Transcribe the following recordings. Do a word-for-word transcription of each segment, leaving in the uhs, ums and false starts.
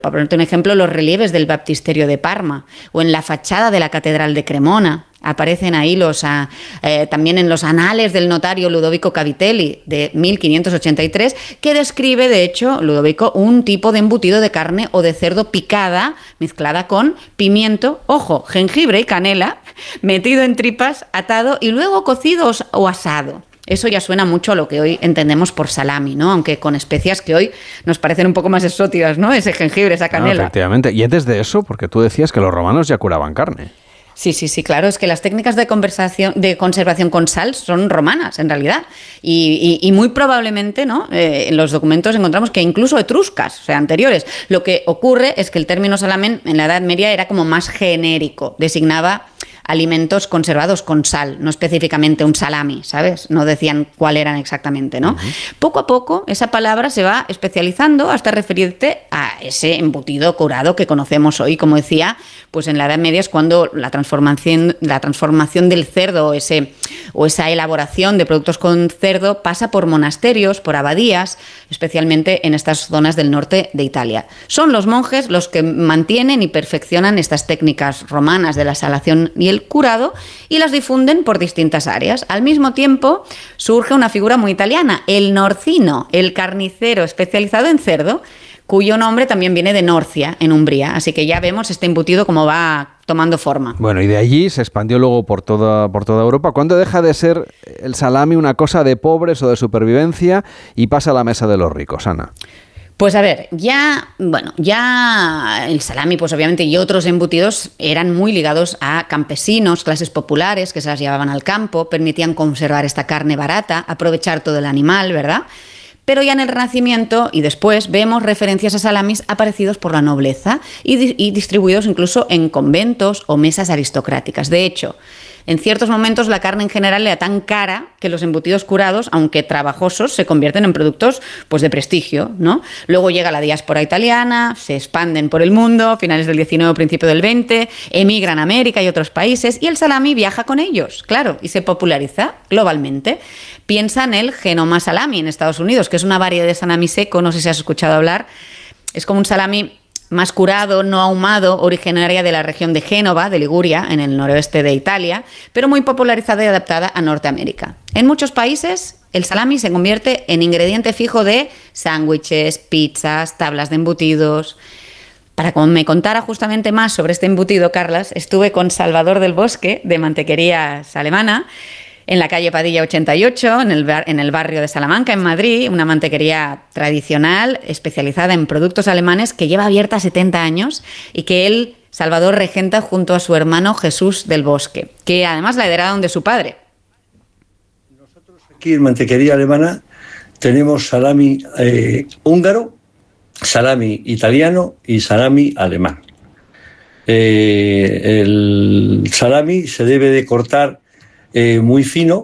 Para ponerte un ejemplo, los relieves del baptisterio de Parma o en la fachada de la catedral de Cremona. Aparecen ahí los, eh, también en los anales del notario Ludovico Cavitelli de mil quinientos ochenta y tres, que describe, de hecho, Ludovico, un tipo de embutido de carne o de cerdo picada, mezclada con pimiento, ojo, jengibre y canela, metido en tripas, atado y luego cocido o asado. Eso ya suena mucho a lo que hoy entendemos por salami, ¿no? Aunque con especias que hoy nos parecen un poco más exóticas, ¿no? Ese jengibre, esa canela. No, efectivamente. Y antes de eso, porque tú decías que los romanos ya curaban carne. Sí, sí, sí, claro, es que las técnicas de, conversación, de conservación con sal son romanas, en realidad, y, y, y muy probablemente, ¿no? Eh, en los documentos encontramos que incluso etruscas, o sea, anteriores. Lo que ocurre es que el término salamen en la Edad Media era como más genérico, designaba alimentos conservados con sal, no específicamente un salami, ¿sabes? No decían cuál eran exactamente, ¿no? Uh-huh. Poco a poco esa palabra se va especializando hasta referirte a ese embutido curado que conocemos hoy. Como decía, pues en la Edad Media es cuando la transformación, la transformación del cerdo ese, o esa elaboración de productos con cerdo pasa por monasterios, por abadías, especialmente en estas zonas del norte de Italia. Son los monjes los que mantienen y perfeccionan estas técnicas romanas de la salación y el curado y las difunden por distintas áreas. Al mismo tiempo surge una figura muy italiana, el norcino, el carnicero especializado en cerdo, cuyo nombre también viene de Norcia, en Umbría. Así que ya vemos este embutido cómo va tomando forma. Bueno, y de allí se expandió luego por toda, por toda Europa. ¿Cuándo deja de ser el salami una cosa de pobres o de supervivencia y pasa a la mesa de los ricos, Ana? Pues a ver, ya, bueno, ya el salami, pues obviamente, y otros embutidos eran muy ligados a campesinos, clases populares que se las llevaban al campo, permitían conservar esta carne barata, aprovechar todo el animal, ¿verdad? Pero ya en el Renacimiento y después vemos referencias a salamis aparecidos por la nobleza y, di- y distribuidos incluso en conventos o mesas aristocráticas. De hecho, en ciertos momentos la carne en general era tan cara que los embutidos curados, aunque trabajosos, se convierten en productos pues, de prestigio, ¿no? Luego llega la diáspora italiana, se expanden por el mundo, finales del diecinueve, principio del veinte, emigran a América y otros países y el salami viaja con ellos, claro, y se populariza globalmente. Piensa en el Genoma salami en Estados Unidos, que es una variedad de salami seco, no sé si has escuchado hablar, es como un salami más curado, no ahumado, originaria de la región de Génova, de Liguria, en el noroeste de Italia, pero muy popularizada y adaptada a Norteamérica. En muchos países, el salami se convierte en ingrediente fijo de sándwiches, pizzas, tablas de embutidos. Para que me contara justamente más sobre este embutido, Carlas, estuve con Salvador del Bosque, de Mantequerías Alemana, en la calle Padilla ochenta y ocho, en el, bar, en el barrio de Salamanca, en Madrid, una mantequería tradicional especializada en productos alemanes que lleva abierta setenta años y que él, Salvador, regenta junto a su hermano Jesús del Bosque, que además la heredaron de su padre. Nosotros aquí en Mantequería Alemana tenemos salami eh, húngaro, salami italiano y salami alemán. Eh, el salami se debe de cortar Eh, muy fino,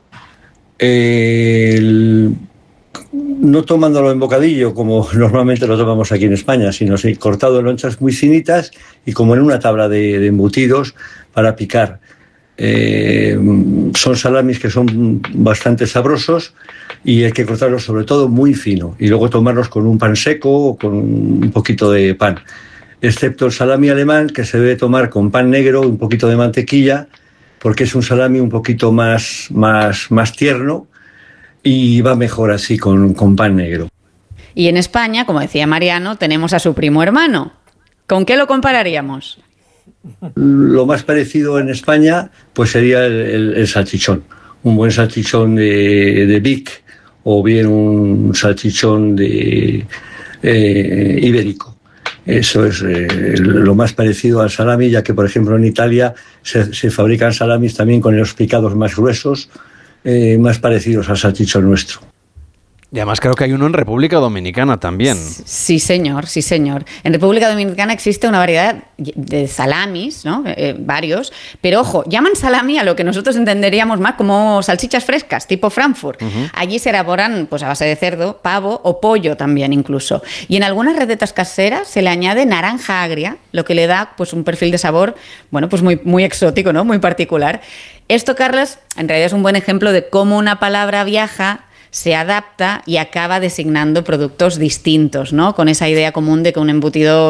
eh, el, no tomándolo en bocadillo como normalmente lo tomamos aquí en España, sino sí, cortado en lonchas muy finitas y como en una tabla de, de embutidos para picar. Eh, son salamis que son bastante sabrosos y hay que cortarlos sobre todo muy fino y luego tomarlos con un pan seco o con un poquito de pan, excepto el salami alemán, que se debe tomar con pan negro y un poquito de mantequilla, porque es un salami un poquito más, más, más tierno y va mejor así con, con pan negro. Y en España, como decía Mariano, tenemos a su primo hermano. ¿Con qué lo compararíamos? Lo más parecido en España pues sería el, el, el salchichón. Un buen salchichón de, de Vic o bien un salchichón de eh, ibérico. Eso es eh, lo más parecido al salami, ya que, por ejemplo, en Italia se, se fabrican salamis también con los picados más gruesos, eh, más parecidos al salchichón nuestro. Y además creo que hay uno en República Dominicana también. Sí, señor, sí, señor. En República Dominicana existe una variedad de salamis, ¿no? Eh, varios, pero ojo, llaman salami a lo que nosotros entenderíamos más como salchichas frescas, tipo Frankfurt. Uh-huh. Allí se elaboran pues a base de cerdo, pavo o pollo también incluso. Y en algunas recetas caseras se le añade naranja agria, lo que le da pues un perfil de sabor, bueno, pues muy, muy exótico, ¿no? Muy particular. Esto, Carlos, en realidad es un buen ejemplo de cómo una palabra viaja se adapta y acaba designando productos distintos, ¿no? Con esa idea común de que un embutido